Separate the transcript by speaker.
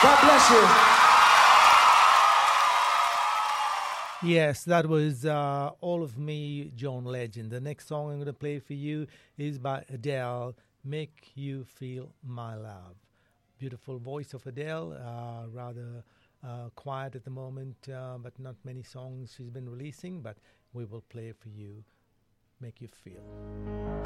Speaker 1: God bless you.
Speaker 2: Yes, that was All of Me, John Legend. The next song I'm going to play for you is by Adele, Make You Feel My Love. Beautiful voice of Adele, rather quiet at the moment, but not many songs she's been releasing, but we will play for you, Make You Feel.